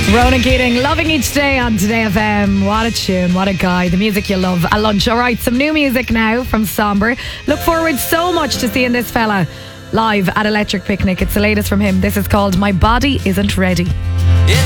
Ronan Keating, loving each day on Today FM. What a tune, what a guy. The music you love at lunch. All right, some new music now from Somber. Look forward so much to seeing this fella live at Electric Picnic. It's the latest from him. This is called My Body Isn't Ready. It's